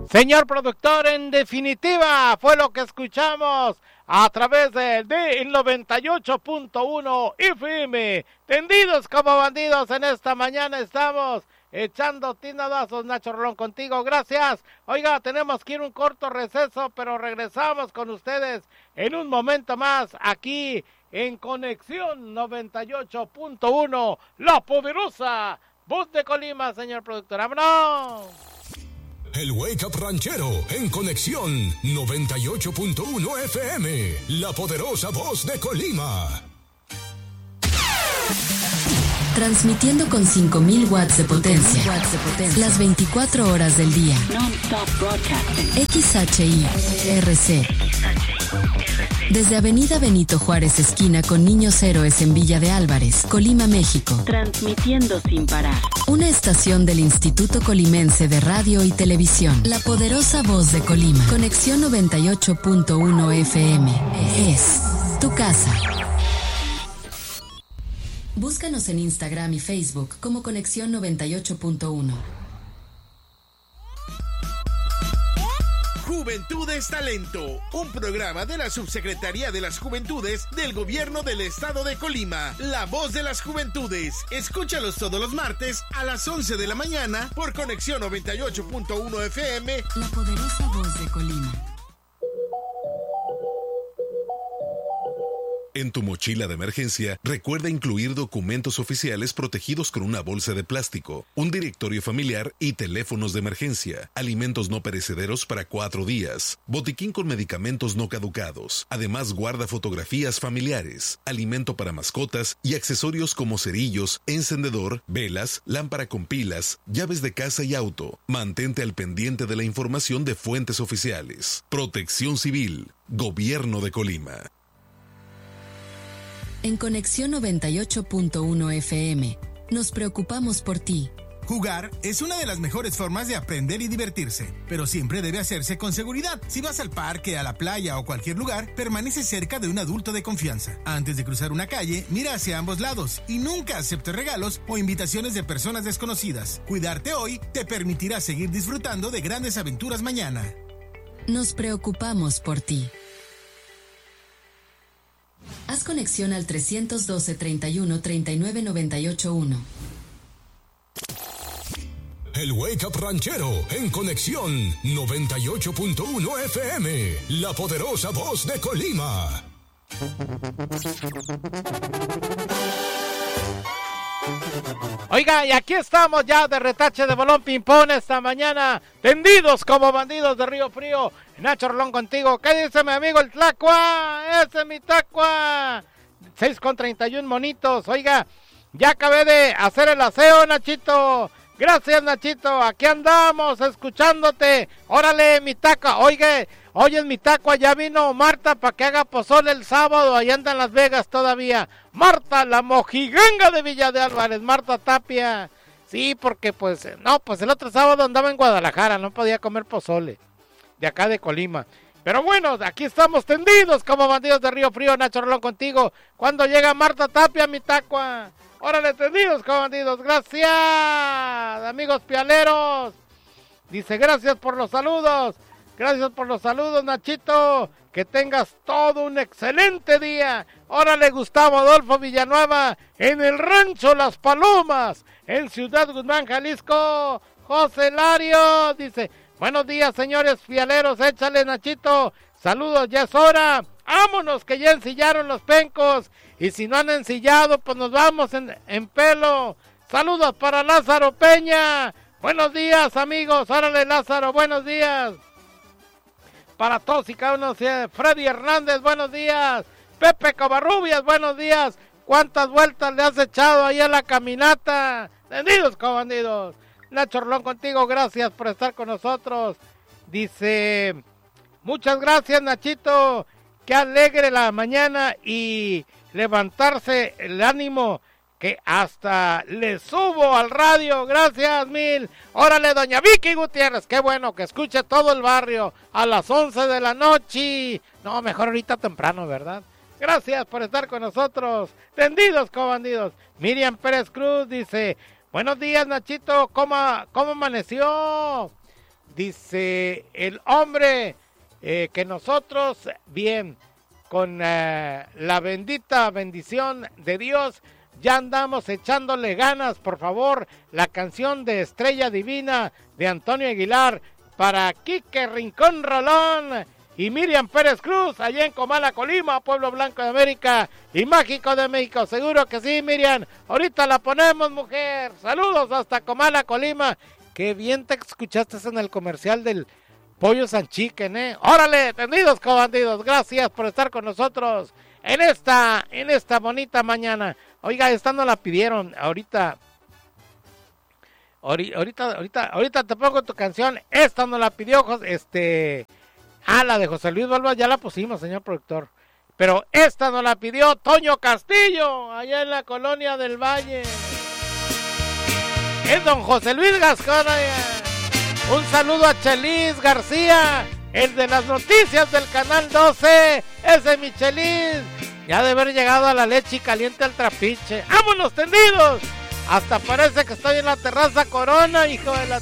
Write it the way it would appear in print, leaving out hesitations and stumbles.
Señor productor, en definitiva, fue lo que escuchamos a través del 98.1 FM. Tendidos como bandidos en esta mañana estamos echando tinadazos, Nacho Rolón contigo, gracias. Oiga, tenemos que ir un corto receso, pero regresamos con ustedes en un momento más aquí en Conexión 98.1, la poderosa voz de Colima, señor productor. ¡Vámonos! El Wake Up Ranchero en Conexión 98.1 FM, la poderosa voz de Colima. Transmitiendo con 5.000 watts de potencia, las 24 horas del día. XHI-RC. Desde Avenida Benito Juárez, esquina con Niños Héroes en Villa de Álvarez, Colima, México. Transmitiendo sin parar. Una estación del Instituto Colimense de Radio y Televisión. La poderosa voz de Colima. Conexión 98.1 FM. Es tu casa. Búscanos en Instagram y Facebook como Conexión 98.1. Juventudes Talento, un programa de la Subsecretaría de las Juventudes del Gobierno del Estado de Colima. La voz de las juventudes. Escúchalos todos los martes a las 11 de la mañana por Conexión 98.1 FM. La poderosa voz de Colima. En tu mochila de emergencia, recuerda incluir documentos oficiales protegidos con una bolsa de plástico, un directorio familiar y teléfonos de emergencia, alimentos no perecederos para 4 días, botiquín con medicamentos no caducados. Además, guarda fotografías familiares, alimento para mascotas y accesorios como cerillos, encendedor, velas, lámpara con pilas, llaves de casa y auto. Mantente al pendiente de la información de fuentes oficiales. Protección Civil, Gobierno de Colima. En Conexión 98.1 FM, nos preocupamos por ti. Jugar es una de las mejores formas de aprender y divertirse, pero siempre debe hacerse con seguridad. Si vas al parque, a la playa o cualquier lugar, permanece cerca de un adulto de confianza. Antes de cruzar una calle, mira hacia ambos lados y nunca aceptes regalos o invitaciones de personas desconocidas. Cuidarte hoy te permitirá seguir disfrutando de grandes aventuras mañana. Nos preocupamos por ti. Haz conexión al 312-31-39-98-1. El Wake Up Ranchero en Conexión 98.1 FM, la poderosa voz de Colima. Oiga, y aquí estamos ya de retache de balón ping-pong esta mañana, tendidos como bandidos de Río Frío. Nacho Rolón contigo. ¿Qué dice mi amigo el Tlacua? Ese es mi Tlacua. 6:31 monitos. Oiga, ya acabé de hacer el aseo, Nachito. Gracias, Nachito. Aquí andamos escuchándote. Órale, mi Tlacua. Oye, mi Tlacua, ya vino Marta para que haga pozole el sábado. Allá anda en Las Vegas todavía. Marta, la mojiganga de Villa de Álvarez. Marta Tapia. Sí, porque pues el otro sábado andaba en Guadalajara. No podía comer pozole de acá de Colima. Pero bueno, aquí estamos tendidos como bandidos de Río Frío. Nacho Rolón contigo. Cuando llega Marta Tapia, mi Tlacua. Órale, tendidos como bandidos. Gracias, amigos pialeros. Dice, gracias por los saludos. Gracias por los saludos, Nachito. Que tengas todo un excelente día. Órale, Gustavo Adolfo Villanueva, en el Rancho Las Palomas, en Ciudad Guzmán, Jalisco. José Lario dice, buenos días, señores fialeros, échale, Nachito. Saludos, ya es hora. Vámonos, que ya ensillaron los pencos. Y si no han ensillado, pues nos vamos en pelo. Saludos para Lázaro Peña. Buenos días, amigos. Órale, Lázaro, buenos días. Para todos y cada uno. Freddy Hernández, buenos días. Pepe Covarrubias, buenos días. ¿Cuántas vueltas le has echado ahí a la caminata? Tendidos como bandidos. Nacho Rolón contigo, gracias por estar con nosotros. Dice, muchas gracias, Nachito. Qué alegre la mañana y levantarse el ánimo, que hasta le subo al radio. Gracias mil. Órale, doña Vicky Gutiérrez, qué bueno que escuche todo el barrio a las 11 de la noche. No, mejor ahorita temprano, ¿verdad? Gracias por estar con nosotros. Tendidos como bandidos. Miriam Pérez Cruz dice, buenos días, Nachito, ¿cómo amaneció? Dice el hombre que nosotros, bien, con la bendita bendición de Dios, ya andamos echándole ganas. Por favor, la canción de Estrella Divina de Antonio Aguilar para Quique Rincón Rolón y Miriam Pérez Cruz, allá en Comala, Colima, Pueblo Blanco de América y Mágico de México. Seguro que sí, Miriam. Ahorita la ponemos, mujer. Saludos hasta Comala, Colima. Qué bien te escuchaste en el comercial del Pollo Sanchiquen, Órale, tendidos con bandidos. Gracias por estar con nosotros en esta bonita mañana. Oiga, esta nos la pidieron ahorita te pongo tu canción. Esta nos la pidió la de José Luis Balba, ya la pusimos, señor productor. Pero esta nos la pidió Toño Castillo, allá en la Colonia del Valle. Es don José Luis Gascón. Un saludo a Chelis García, el de las noticias del Canal 12. Ese mi Chelis. Ya de haber llegado a la leche caliente al trapiche. ¡Vámonos, tendidos! Hasta parece que estoy en la terraza Corona, hijo de la